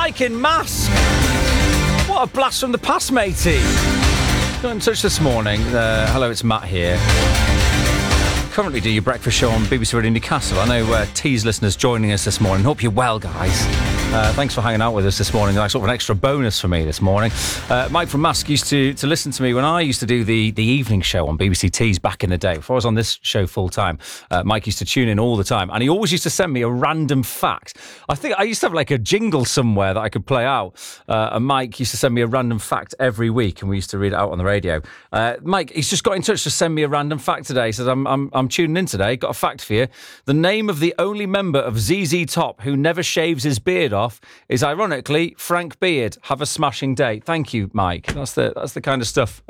Mike in Mask. What a blast from the past, matey. Got in touch this morning. Hello, it's Matt here. Currently do your breakfast show on BBC Radio Newcastle. I know T's listeners joining us this morning. Hope you're well, guys. Thanks for hanging out with us this morning. That's sort of an extra bonus for me this morning. Mike from Mask used to listen to me when I used to do the evening show on BBC Tees back in the day. Before I was on this show full time, Mike used to tune in all the time, and he always used to send me a random fact. I think I used to have like a jingle somewhere that I could play out, and Mike used to send me a random fact every week, and we used to read it out on the radio. Mike, he's just got in touch to send me a random fact today. He says, I'm tuning in today. Got a fact for you. The name of the only member of ZZ Top who never shaves his beard off is ironically Frank Beard. Have a smashing day. Thank you, Mike. That's the kind of stuff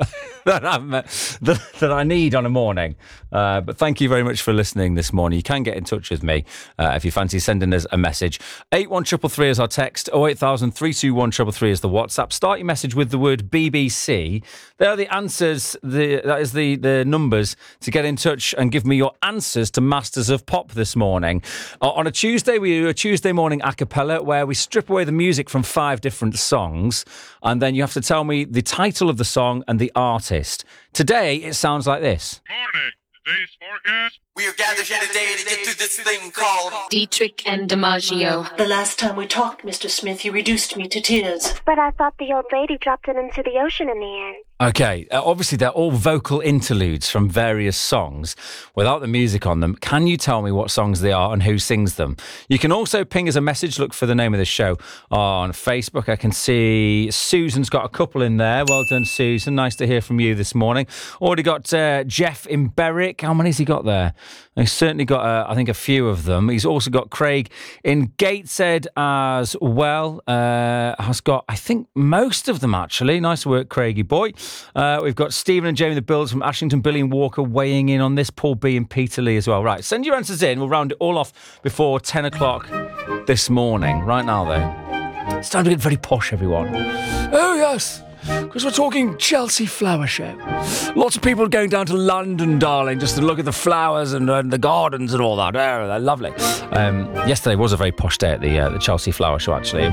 that I need on a morning. But thank you very much for listening this morning. You can get in touch with me if you fancy sending us a message. 81333 is our text. 08000 321 333 is the WhatsApp. Start your message with the word BBC. There are the answers. That is the numbers to get in touch and give me your answers to Masters of Pop this morning. On a Tuesday, we do a Tuesday morning a cappella where we strip away the music from 5 different songs, and then you have to tell me the title of the song and the artist. Today, it sounds like this. Morning. Today's forecast. We are gathered here today to get through this thing called Dietrich and DiMaggio. The last time we talked, Mr. Smith, you reduced me to tears. But I thought the old lady dropped it into the ocean in the end. Okay, obviously they're all vocal interludes from various songs without the music on them. Can you tell me what songs they are and who sings them? You can also ping us a message. Look for the name of the show on Facebook. I can see Susan's got a couple in there. Well done, Susan. Nice to hear from you this morning. Already got Jeff in Berwick. How many's he got there? He's certainly got, I think, a few of them. He's also got Craig in Gateshead as well. Has got, I think, most of them, actually. Nice work, Craigie boy. We've got Stephen and Jamie the Builds from Ashington, Billy and Walker weighing in on this. Paul B and Peter Lee as well. Right, send your answers in. We'll round it all off before 10 o'clock this morning. Right now, though, it's time to get very posh, everyone. Oh, yes. Because we're talking Chelsea Flower Show. Lots of people going down to London, darling, just to look at the flowers and the gardens and all that. Oh, they're lovely. Yesterday was a very posh day at the Chelsea Flower Show, actually.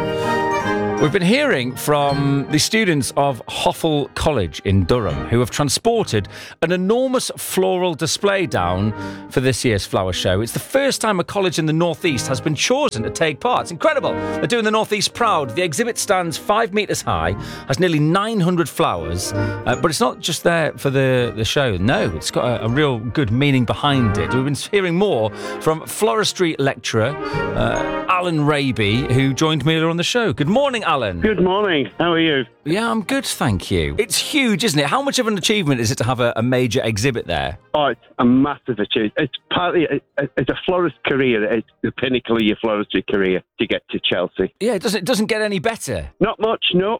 And we've been hearing from the students of Hoffel College in Durham who have transported an enormous floral display down for this year's flower show. It's the first time a college in the North East has been chosen to take part. It's incredible. They're doing the North East proud. The exhibit stands 5 metres high, has nearly 900 flowers, but it's not just there for the show. No, it's got a real good meaning behind it. We've been hearing more from floristry lecturer Alan Raby, who joined me earlier on the show. Good morning, Alan. Good morning. How are you? Yeah, I'm good, thank you. It's huge, isn't it? How much of an achievement is it to have a major exhibit there? Oh, it's a massive achievement. It's partly, it's a florist career. It's the pinnacle of your floristry career to get to Chelsea. Yeah, it doesn't get any better. Not much, no.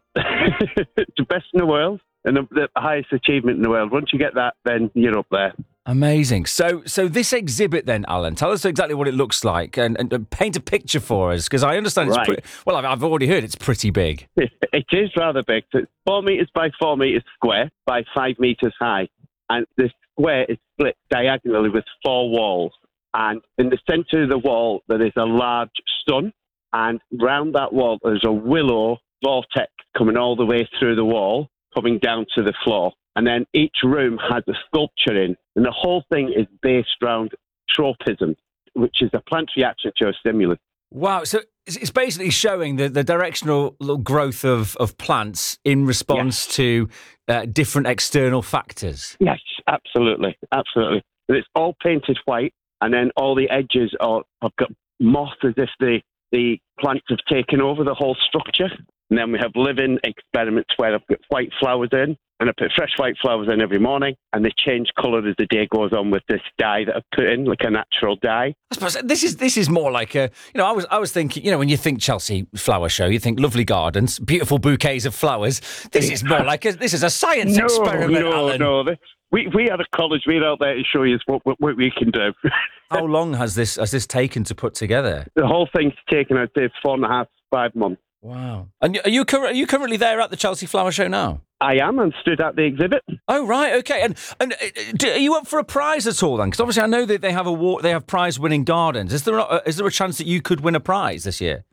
It's the best in the world and the highest achievement in the world. Once you get that, then you're up there. Amazing. So this exhibit then, Alan, tell us exactly what it looks like and paint a picture for us, because I understand it's right. Well, I've already heard it's pretty big. It is rather big. So it's 4 metres by 4 metres square by 5 metres high. And the square is split diagonally with 4 walls. And in the centre of the wall, there is a large sun. And round that wall, there's a willow vortex coming all the way through the wall, coming down to the floor. And then each room has a sculpture in. And the whole thing is based around tropism, which is a plant reaction to a stimulus. Wow. So it's basically showing the directional growth of plants in response to different external factors. Yes, absolutely. Absolutely. And it's all painted white. And then all the edges have got moss as if the plants have taken over the whole structure. And then we have living experiments where I've got white flowers in, and I put fresh white flowers in every morning, and they change colour as the day goes on with this dye that I've put in, like a natural dye. I suppose this is more like a, I was thinking, when you think Chelsea Flower Show, you think lovely gardens, beautiful bouquets of flowers. This is more like this is a science experiment, Alan. No. We at a college, we're out there to show you what we can do. How long has this taken to put together? The whole thing's taken, I'd say, 4.5, 5 months. Wow. And are you currently there at the Chelsea Flower Show now? I am. I'm stood at the exhibit. Oh, right. Okay. And are you up for a prize at all then? Because obviously I know that they have prize-winning gardens. Is there a chance that you could win a prize this year?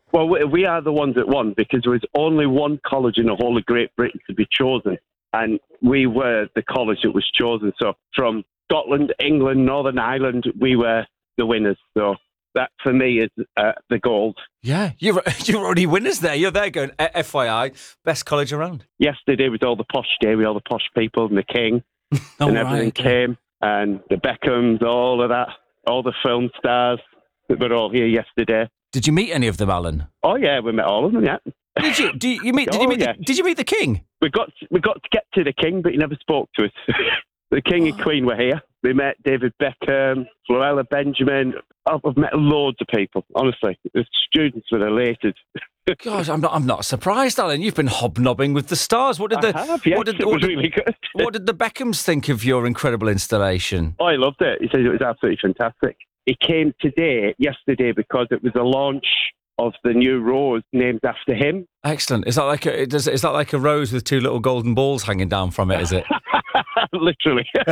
Well, we are the ones that won because there was only one college in the whole of Great Britain to be chosen, and we were the college that was chosen. So from Scotland, England, Northern Ireland, we were the winners. So that, for me, is the gold. Yeah, you're already winners there. You're there going, FYI, best college around. Yesterday was all the posh day with all the posh people and the King and everything came, and the Beckhams, all of that, all the film stars that were all here yesterday. Did you meet any of them, Alan? Oh yeah, we met all of them. Yeah. Did you? Did you meet the King? We got to get to the King, but he never spoke to us. The King and Queen were here. We met David Beckham, Floella Benjamin. I've met loads of people. Honestly, the students were elated. Gosh, I'm not surprised, Alan. You've been hobnobbing with the stars. It was really good. What did the Beckhams think of your incredible installation? Oh, he loved it. He said it was absolutely fantastic. He came yesterday, because it was a launch of the new rose named after him. Excellent. Is that like a rose with two little golden balls hanging down from it, is it? Literally. A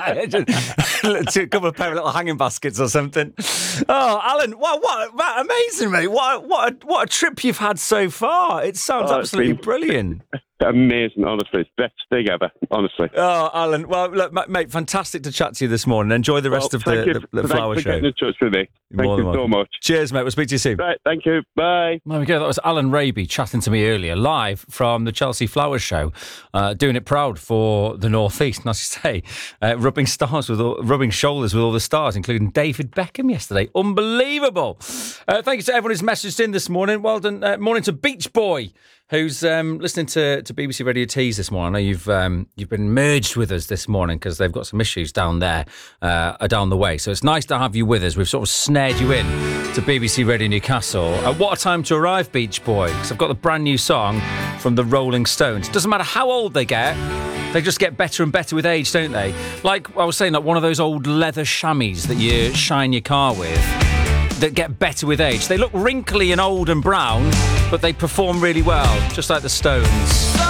couple of pair of little hanging baskets or something. Oh, Alan, what amazing, mate. What a trip you've had so far. It sounds absolutely brilliant. Amazing, honestly. It's the best thing ever, honestly. Oh, Alan, well, look, mate, fantastic to chat to you this morning. Enjoy the rest of the flower show. Thank you for getting in touch with me. Thank you so much. Cheers, mate. We'll speak to you soon. Right, thank you. Bye. There we go. That was Alan Raby chatting to me earlier, live from the Chelsea Flower Show, doing it proud for the North East. And as you say, rubbing shoulders with all the stars, including David Beckham yesterday. Unbelievable. Thank you to everyone who's messaged in this morning. Well done. Morning to Beach Boy, who's listening to BBC Radio Tees this morning. I know you've been merged with us this morning because they've got some issues down there, down the way. So it's nice to have you with us. We've sort of snared you in to BBC Radio Newcastle. What a time to arrive, Beach Boy, because I've got the brand new song from the Rolling Stones. Doesn't matter how old they get, they just get better and better with age, don't they? Like I was saying, like one of those old leather chamois that you shine your car with, that get better with age. They look wrinkly and old and brown, but they perform really well, just like the Stones.